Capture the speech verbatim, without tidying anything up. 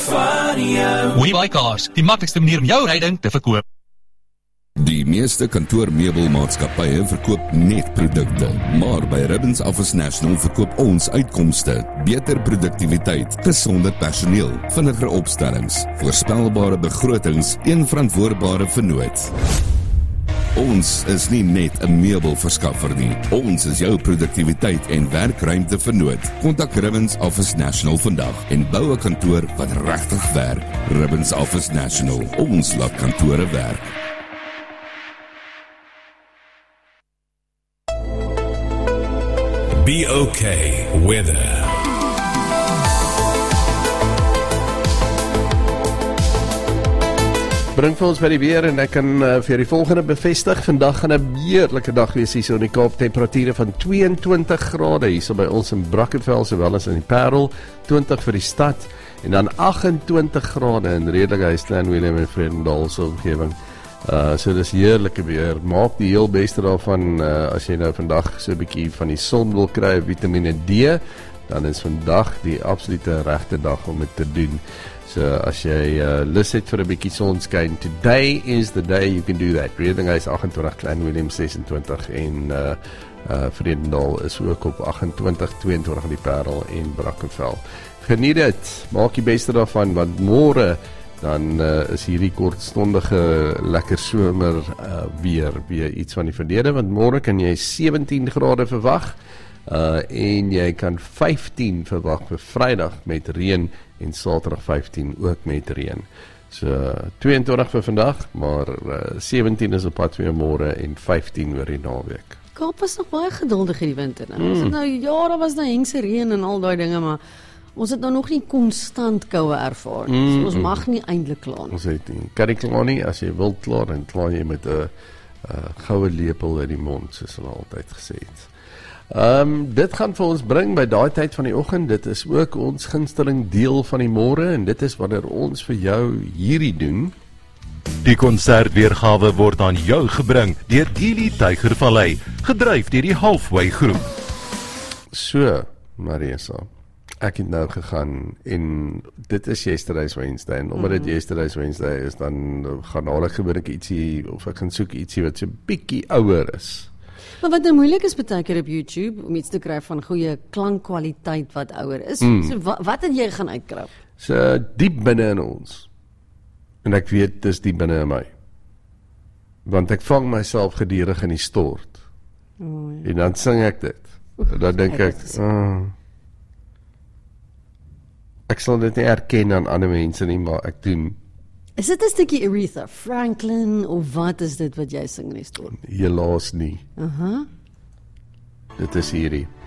van jou. WeBuyCars, die maklikste manier om jou ryding te verkoop. Die meeste kantoormeubelmaatskappye verkoop net produkte, maar by Ribbons Office National verkoop ons uitkomste, beter produktiwiteit, gesonde personeel, vinniger opstellings, voorspelbare begrotings en verantwoordbare vernoot. Ons is nie net 'n meubelverskaffer nie, ons is jou produktiwiteit en werkruimte vernoot. Kontak Ribbons Office National vandag en bou 'n kantoor wat regtig werk. Ribbons Office National, ons laat kantore werk. Be okay weather. Bring vir ons by die weer en ek kan uh, vir die volgende bevestig. Vandag gaan 'n heerlike dag wees hier so in die Kaap. Temperature van tweeëntwintig grade hier so by ons in Brackenfell sowel as in die Parel, twintig vir die stad en dan agt-en-twintig grade in Redelike, Clanwilliam en Vredendal se omgewing. Uh, so dis heerlike weer. Maak die heel beste daarvan uh, as jy nou vandag so 'n bietjie van die son wil kry, vitamine D, dan is vandag die absolute regte dag om dit te doen. So as jy uh, lus het vir 'n bietjie sonskyn, today is the day you can do that. Redeling is agt-en-twintig, Clanwilliam sesentwintig en uh, uh, Vredendal is ook op agt-en-twintig, tweeëntwintig in die Parel en Brackenfell. Geniet dit, maak die beste daarvan, want môre dan uh, is hierdie kortstondige lekker somer uh, weer weer iets van die verlede, want môre kan jy sewentien grade verwag uh, en jy kan vyftien verwag vir Vrydag met reën en Saterdag vyftien ook met reën. So tweeëntwintig vir vandag, maar uh, sewentien is op pad weer môre en vyftien oor die naweek. Kaap was nog baie geduldig hierdie winter. Nou. Mm. Ons het nou jare was nou hengse reën en al daai dinge, maar ons het nou nog nie konstant koue ervaar nie. Mm, so ons mag nie eintlik kla nie. Ons het nie. Kan nie kla nie, as jy wil kla, dan kla jy met 'n uh, goue lepel in die mond, soos hulle altyd gesê het. Um, dit gaan vir ons bring by daai tyd van die oggend. Dit is ook ons gunsteling deel van die môre en dit is wanneer ons vir jou hierdie doen. Die konsertweergawe word aan jou gebring deur Deely Tygervallei, gedryf deur die Halfway Groep. So, Marisa, ek het nou gegaan en dit is Yesterday's Wednesday en omdat dit Yesterday's Wednesday is, dan gaan al ek gewoonlik ietsie, of ek gaan soek ietsie wat so bietjie ouer is. Maar wat nou moeilik is baie keer op YouTube, om iets te kry van goeie klankkwaliteit wat ouer is. Mm. So wat, wat het jy gaan uitkrap? So diep binne in ons. En ek weet, dis diep binne in my. Want ek vang myself gedurig in die stort. Oh, ja. En dan sing ek dit. En dan dink ek, oh, ek sal dit nie erken aan ander mense nie, maar ek doen. Is dit 'n stukkie Aretha Franklin, of wat is dit wat jy sing in die stort? Helaas nie. Aha. Uh-huh. Dit is hierdie.